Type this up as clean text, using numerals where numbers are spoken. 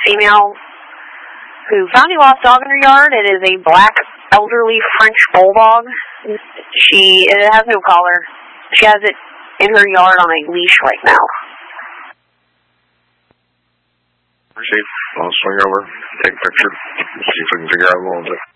female who found a lost dog in her yard. It is a black, elderly French bulldog. It has no collar. She has it in her yard on a leash right now. I'll swing over, take a picture, see if we can figure out a little bit.